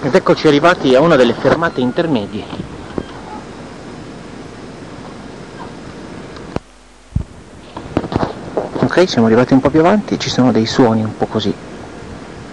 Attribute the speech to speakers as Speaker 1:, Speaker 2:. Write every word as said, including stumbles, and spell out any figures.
Speaker 1: Ed eccoci arrivati a una delle fermate intermedie. Ok, siamo arrivati un po' più avanti, ci sono dei suoni un po' così